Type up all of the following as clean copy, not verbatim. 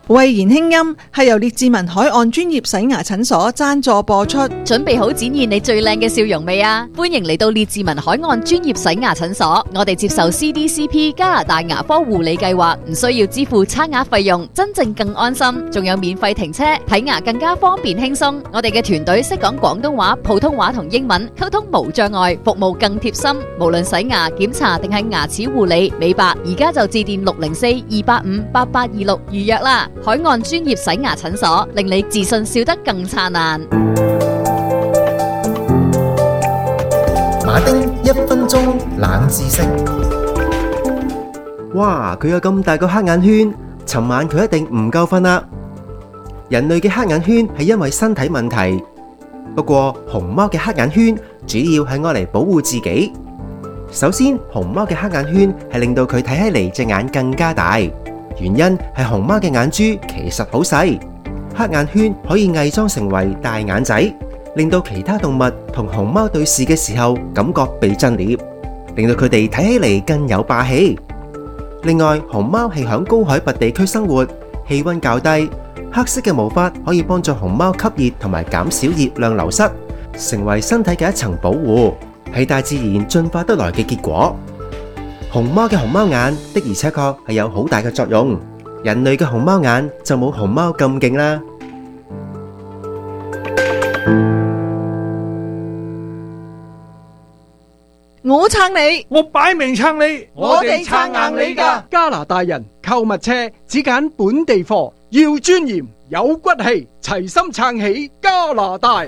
慧言輕音係由列治文海岸專業洗牙診所贊助播出。 準備好展現你最靚嘅笑容未啊？歡迎嚟到列治文海岸專業洗牙診所，我哋接受 CDCP 加拿大牙科護理計劃，唔需要支付刷牙費用，真正更安心，仲有免費停車，睇牙更加方便輕鬆。我哋嘅團隊識講廣東話、普通話同英文，溝通無障礙，服務更貼心。無論洗牙、檢查定係牙齒護理、美白，而家就致電604-285-8826預約啦。海岸專業洗牙診所，令你自信笑得更燦爛。 馬丁1分鐘冷知識。 哇！佢有咁大個黑眼圈，尋晚佢一定唔夠瞓啦。人類嘅黑眼圈係因為身體問題，不過熊貓嘅黑眼圈主要係愛嚟保護自己。首先，熊貓嘅黑眼圈係令到佢睇起嚟隻眼更加大。原因係熊貓嘅眼珠其實好細，黑眼圈可以偽裝成為大眼仔，令到其他動物同熊貓對視嘅時候感覺被震懾，令到佢哋睇起嚟更有霸氣。另外，熊貓係響高海拔地區生活，氣溫較低，黑色嘅毛髮可以幫助熊貓吸熱同埋減少熱量流失，成為身體嘅一層保護，係大自然進化得來嘅結果。熊貓嘅熊貓眼的而且確係有好大嘅作用，人類嘅熊貓眼就冇熊貓咁勁啦。 我撐你， 我擺明撐你， 我哋撐硬你㗎。 加拿大人購物車只揀本地貨，要尊嚴有骨氣，齊心撐起加拿大。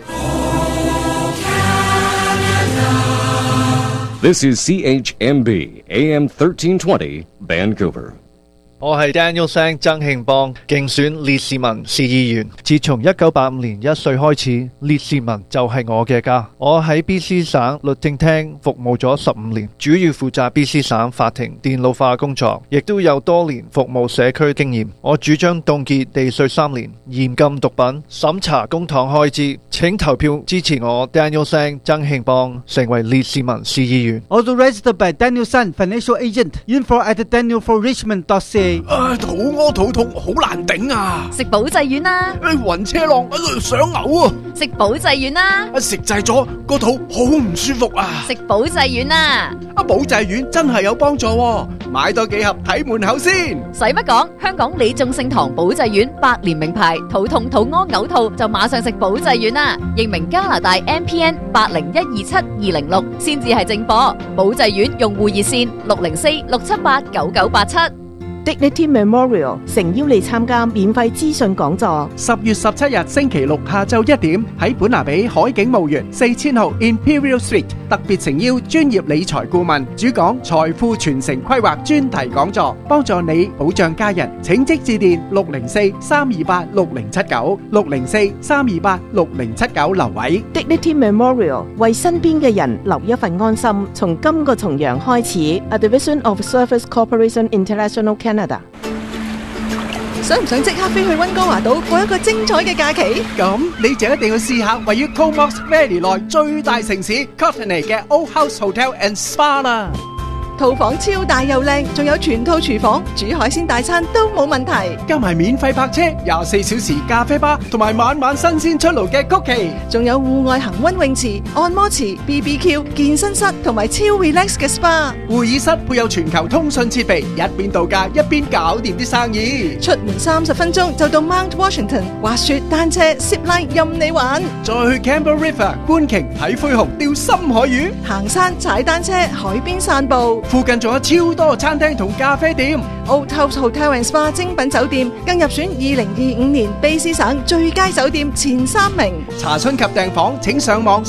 This is CHMB AM 1320 Vancouver。 我係 Daniel Sang 曾慶邦，競選列士文市議員。自從1985年1歲開始，列士文就係我嘅家。我喺 BC 省律政廳服務咗15年，主要負責 BC 省法庭電腦化工作，亦都有多年服務社區經驗。我主張凍結地稅3年，嚴禁毒品，審查公帑開支。請投票支持我 Daniel Sang 曾慶邦成為列士文市議員。 Also registered by Daniel Sang Financial Agent. Info at danielforrichmond.ca。 肚屙肚痛好難頂啊！ 食保濟丸啦！ 暈車浪想嘔啊！ 食保濟丸啦！ 食滯咗個肚好唔舒服啊！ 食保濟丸啦！ 保濟丸真係有幫助喎，買多幾盒睇門口先。 使乜講？香港李眾聖堂保濟丸百年名牌，肚痛肚屙嘔吐就馬上食保濟丸啦！認明加拿大 MPN 80127206先至係正貨。保濟丸用戶熱線604-678-9987。 Dignity Memorial 誠邀你參加免費資訊講座。 10月17日星期六下晝1點喺本拿比海景墓園4000號 Imperial Street， 特別誠邀專業理財顧問主講財富傳承規劃專題講座，幫助你保障家人。請即致電604-328-6079 604-328-6079留位。 Dignity Memorial 為身邊嘅人留一份安心。從今個重陽開始 ，A Division of Service Corporation International Canada。 想唔想即刻飛去溫哥華島過一個精彩嘅假期？ 咁你就一定要試下位於 Comox Valley 內最大城市 Courtenay 嘅 Old House Hotel and Spa 啦。 套房超大又靚，仲有全套廚房，煮海鮮大餐都冇問題。 加埋免費泊車、24小時咖啡吧，同埋晚晚新鮮出爐嘅曲奇， 仲有戶外恒溫泳池、按摩池、BBQ、健身室同埋超 relax 嘅 SPA。 會議室配有全球通訊設備，一邊度假一邊搞掂啲生意。 出門30分鐘就到 Mount Washington， 滑雪、單車、zip line 任你玩。 再去 Campbell River 觀鯨睇灰熊、釣深海魚， 行山、踩單車、海邊散步。 附近仲有超多餐廳同咖啡店。 Old House Hotel and Spa 精品酒店更入選2025年卑詩省最佳酒店前3名。 查詢及訂房請上網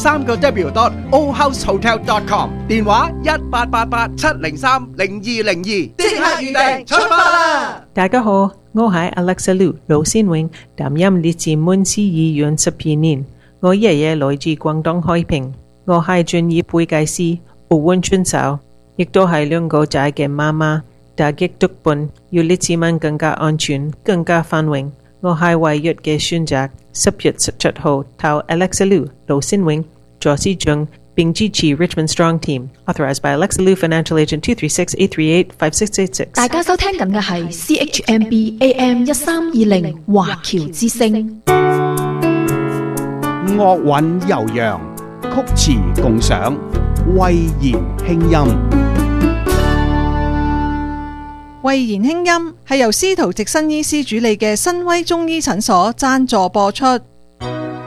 3w.oldhousehotel.com， 電話1888-703-0202，即刻預訂出發啦！ 大家好，我係 Alexa Liu 盧先永，擔任列治文市議員12年。我爺爺來自廣東海平，我係專業會計師，奧運選手，亦都係2個仔嘅媽媽。打擊毒品要列治文更加安全、更加繁榮。我係唯一嘅選擇。10月17號投 Alexa Liu 盧先永，左市長並支持 Richmond Strong Team. Authorized by Alexa Liu, Financial Agent 236-838-5686. 大家收聽緊嘅係 CHMB AM 1320華僑之聲。 樂韻悠揚，曲詞共賞，慧言輕音。 慧言輕音係由司徒直新醫師主理嘅新威中醫診所贊助播出。